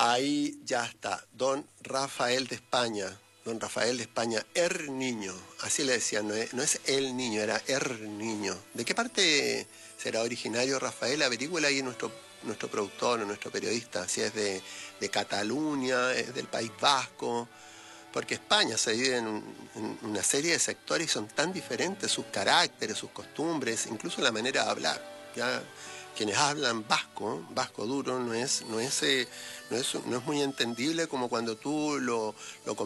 Ahí ya está, don Rafael de España. Don Rafael de España, Niño, así le decían, no es el niño, era Niño. ¿De qué parte será originario Rafael? Averígüela ahí nuestro productor, nuestro periodista, si es de Cataluña, es del País Vasco, porque España se divide en una serie de sectores y son tan diferentes sus caracteres, sus costumbres, incluso la manera de hablar. ¿Ya? Quienes hablan vasco duro, no es muy entendible como cuando tú lo